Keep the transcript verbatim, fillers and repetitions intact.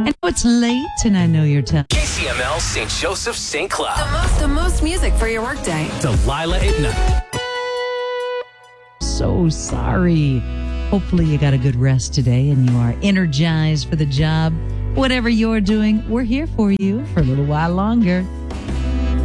know it's late, and I know you're tired. K C M L Saint Joseph Saint Cloud. The most, the most music for your workday. Delilah at night. So sorry. Hopefully you got a good rest today and you are energized for the job. Whatever you're doing, we're here for you for a little while longer.